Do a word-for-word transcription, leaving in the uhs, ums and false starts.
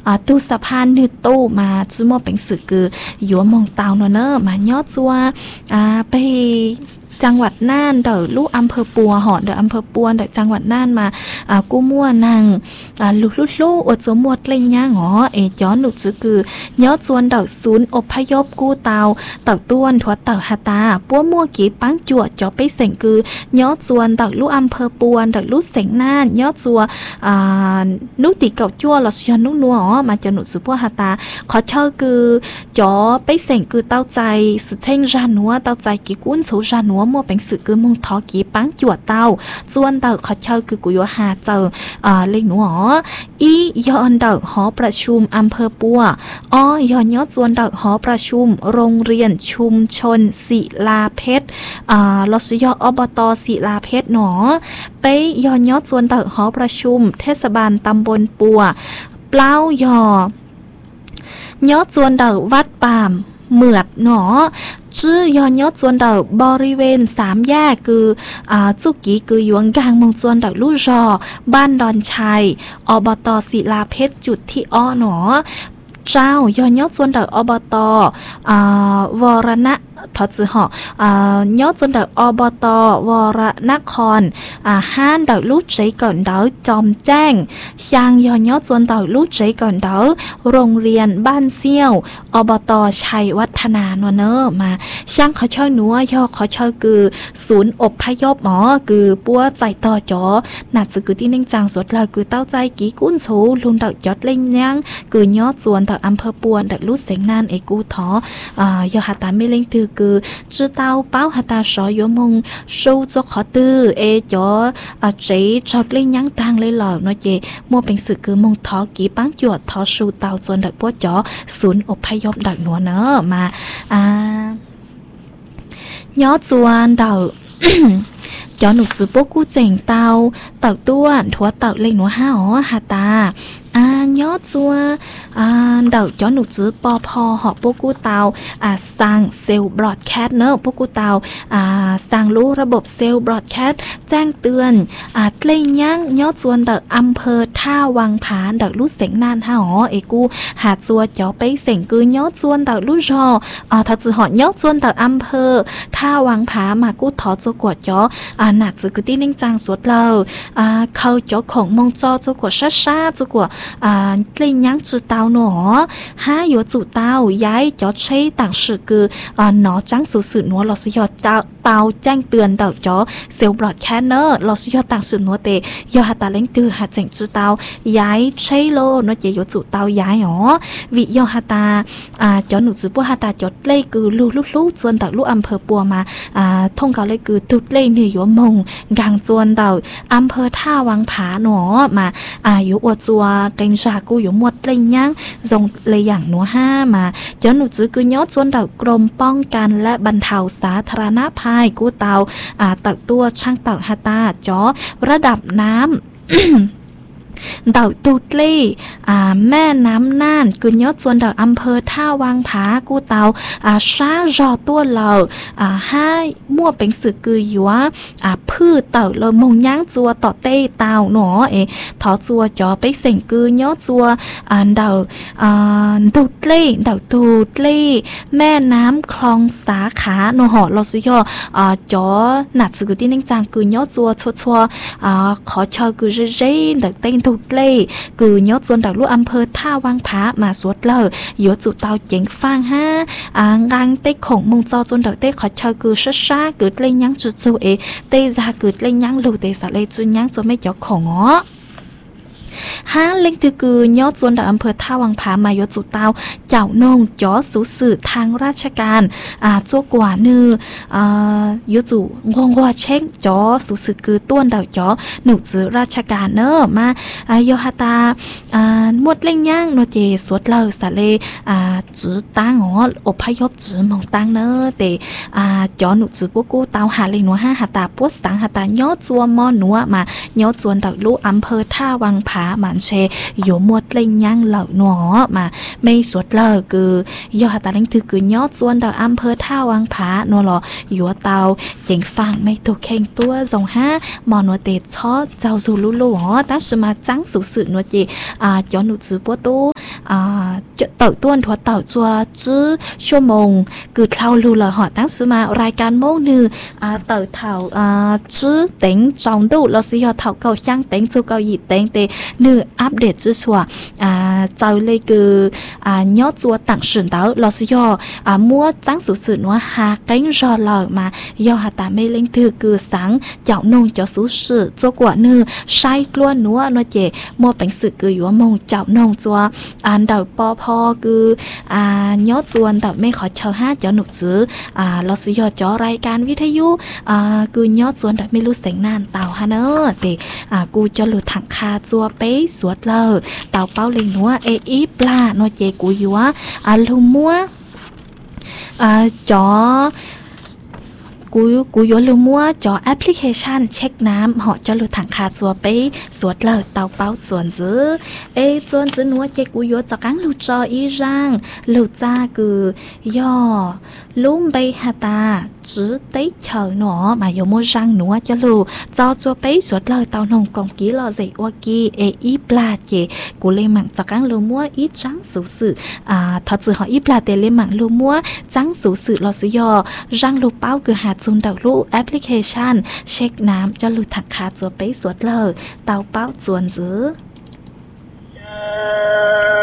อ่าตู้สะพานนึตู้มาจุโมเป็นสื่อคืออยู่มองเตาเนอะเนอะมาย่อจัวอ่าไปจังหวัดน่านเดอลูกอำเภอปัวหอเดออำเภอปัวเดอจังหวัดน่านมาอ่ากู้มั่วนางอ่าลุกลุกลุกอดสมมวดเล่นย่างหอเอย้อนหนุจือคือย่อจวนเดอศูนย์อพยพกู้เตาเต่าต้วนถั่วเต่าฮาตาปัวมั่วกีปังจั่วจ่อไปเสงคือย่อจวนเดอลูกอำเภอปัวเดอลูกเสงน่านย่อจัวอ่านุติเก่าจั่วหลอดยอนนุนัวอ๋อมาจะหนุจือปัวฮาตาขอเช่าคือจ่อไปเสงคือเต้าใจสุดเช่งจานัวเต้าใจกีกุ้นสูจานัวมัวเป็นสื่อคือมงทอกีปังจวดเต้าจวนเต้าขอเช่าคือกุยหาเจออ่าเล็กหนูอ๋ออียอนเต้าหอประชุมอำเภอปัวอ๋อยอนยอดจวนเต้าหอประชุมโรงเรียนชุมชนศิลาเพชรอ่าลสยอบตศิลาเพชรหนอไปยอนยอดจวนเต้าหอประชุมเทศบาลตำบลปัวเปล่ายอยอดจวนเต้าวัดปามเหมือดหนอชื่อยอนยอดจวนเดาบริเวณสามแยกคืออ่าจุกี้คือยวงกลางมงจวนเดาลู่รอบ้านดอนชัยอบตศิลาเพชรจุดที่อ้อหนอเจ้ายอนยอดจวนเดาอบตอ่าวรณะทอดซื้อหออ่ายอดจนเดออบตวรนครอ่าห้านเดอลูกใจก่อนเดอจอมแจ้งยางยอนยอดจนเดอลูกใจก่อนเดอโรงเรียนบ้านเซี่ยวอบตชัยวัฒนานวเนอมาช่างเขาเช่าหนัวยอเขาเช่าคือศูนย์อบพยพหมอคือปัวใจต่อจอหนัดสือคือที่นิ่งจางสดเลยคือเต้าใจกีกุ้นสูลุนเดอยอดเล่งย่างคือยอดจวนเดออำเภอปวนเดอลูกเสงนานเอกูทออ่ายอหาตาไม่เล่งตือคือจื้อเต้าเป้าหาตาสอยมงสู้จกขอตื้อเอจออ่ะเจ๊ชอบเล่นยังตังเลยหล่อเนาะเจมัวเป็นสื่อคือมงทอกีปังหยดทอสู้เต้าจนดักพวกจอศูนย์อพยพดักหนัวเนอะมาอ่ายอดจวนเดาจอหนุกจือพวกกูเจ๋งเต้าเต่าต้วนถั่วเต่าเล็กหนัวห้าอ๋อหาตาอ่ายอดจัวอ่าเดาจอหนุกจื้อปอพอหอกพวกกูเตาอ่าสร้างเซลล์บรอดแคสต์เนอะพวกกูเตาอ่าสร้างรู้ระบบเซลล์บรอดแคสต์แจ้งเตือนอ่าเล่งย่างยอดจวนเดาอำเภอท่าวังผาเดาลู่เสงนานห้าอ๋อเอกูหาจัวจอไปเสงคือยอดจวนเดาลู่รออ่าถ้าจื้อหอยอดจวนเดาอำเภอท่าวังผามากูถอจกวดจออ่าหนักจื้อคือที่นิ่งจางสวดเราอ่าเขาจอของมงจอจกวดช้าช้าจกวดอ่าเล่นยังจืดเตาหนอห้าอยู่จุดเตาย้ายจอใช้ต่างสื่อคืออ่าหนอจังสื่อสื่อหนัวเราสยอดเตาเตาแจ้งเตือนเดาจอเซลล์บลอดแคเนอร์เราสยอดต่างสื่อหนัวเตยอหาตาเล่งตือหาเจ๋งจืดเตาย้ายใช้โลนวเจอยู่จุดเตาย้ายหรอวิยอหาตาอ่าจอหนูจืดพวกหาตาจอเล่คือลูกลูกลูกจวนเตาลูกอำเภอปัวมาอ่าท่งเกาเลยคือตุดเล่เหนืออยู่มงกางจวนเตาอำเภอท่าวังผาหนอมาอ่าอยู่อวจัวเต็งชากูอยู่หมดเลยยังทรงเลยอย่างหนัวห้ามาย้อนหนูจื้อคือยอดจวนเต่ากรมป้องกันและบรรเทาสาธารณภัยกู้เต่าอ่าตักตัวช่างเต่าฮาตาจอระดับน้ำ เต่าตูดเล่อ่าแม่น้ำน่านกุญยอดส่วนเต่าอำเภอท่าวังผากูเต่าอ่าช้ารอตัวเราอ่าให้มั่วเป็นสื่อกือยัวอ่าพืชเต่าเรามงย่างจัวต่อเต้เต่าหนอเอถอจัวจอไปเส่งกือยอดจัวอ่าเต่าอ่าตูดเล่เต่าตูดเล่แม่น้ำคลองสาขาโนหอเราสุยออ่าจอหนัดสื่อที่นิ่งจางกือยอดจัวชัวชัวอ่าขอเชิญกือเร่เร่เต่าเต้นตูดเล่คือยอดจวนดักลูกอำเภอท่าวังผามาสวดเลยยอดจุดเตาเจ๋งฟางฮะอ่างางเต้ของมงจอจวนดักเต้ขอเชิญคือช้าช้าเกิดเล่นยังจุดจูเอเต้จะเกิดเล่นยังลูเต้สะเลยจุดยังจะไม่เจาะของอ๋อห้าเล่งตือคือยอดจวนดักอำเภอท่าวังผามายอดจุดเตาเจ้านงจอสูสื่อทางราชการอ่าโจกว่าเนื้ออ่ายอดจุงงว่าเช็งจอสูสื่อคือต้วนดาวจอหนุจือราชการเนอมาอ่ายอฮาตาอ่าหมดเล่งย่างโนเจสวดเลสะเลอ่าจือตั้งอ๋ออพยพจือมองตั้งเนอเตอ่าจอหนุจือพวกกูเตาหาเลยหนัวห้าหาตาปวดสังหาตายอดจัวมอหนัวมายอดจวนดักลูกอำเภอท่าวังผาหมันเชอยู่หมดเล่งย่างเหล่าหนอมาไม่สวดเลยคือยอดตาเล่งถือคือยอดจวนดาวอำเภอท่าวังผาหนอหรออยู่เตาเจ๋งฟังไม่ตัวเข่งตัวสองห้ามอหนวเตชอเจ้าสูลุลุหอตั้งสมาจังสุสื่อหนวจีอ่าจอหนุจือปัวตู้ à tàu tuôn thua tàu chua chứชั่วโมงcứ thao lưu là họตั้งซื้อมารายการโมงหนึ่งอ่าเต่าเท่าอ่าชื่อเต็งจองดูเราสิยอเท่าเก่าช่างเต็งจูเก่าหยีเต็งเตหนึ่งอัปเดตชื่อชัวอ่าเจ้าเลยคืออ่ายอดจัวต่างสื่อเต้าเราสิยออ่ามัวจังสุดสื่อนัวหาเก่งรอหล่อมายอหาตาไม่เล่งถือคือสังเจ้านงเจ้าสุดสื่อจัวกว่าหนึ่งใช้กลัวนัวนัวเจมัวเป็นสื่อคืออยู่มงเจ้านงจัวอ่านเต่าปอพอคืออ่ายอดจวนเต่าไม่ขอเช่าห้าเจ้าหนุกซื้ออ่าเราสิยอจอรายการวิทยุอ่ากูยอดส่วนแต่ไม่รู้เสียงนานเต่าฮะเนอะเด็กอ่ากูจะหลุดถังคาจัวเป๊สวดเลยเต่าเป้าเล็งนัวเออีปลาโนเจกูยัวอ่าลุมัวอ่าจอกูกูยลืมมัวจอแอปพลิเคชันเช็คน้ำเหาะจะหลุดถังคาจัวไปสวดเลยเตาเป้าส่วนซื้อเอส่วนซื้อนัวเจกูยจากกังหลุดจออีร่างหลุดจ้าคือย่อลุ่มไปหาตาจื้อเตยเฉยหนอมาโยมัวร่างนัวจะหลุดจอจัวไปสวดเลยเตานงกองกี้รอใจว่ากี้เออีปลาเจกูเลยหมั่งจากกังลืมมัวอีจังสูสื่ออ่าถ้าจื้อเหาะอีปลาเตเลยหมั่งลืมมัวจังสูสื่อรอซื้อย่อร่างลูกเป้าคือหาซุนดาวลูแอปพลิเคชันเช็คน้ำจะหลุดถักขาจัวไปสวดเลยเตาเป้าจวนซื้อ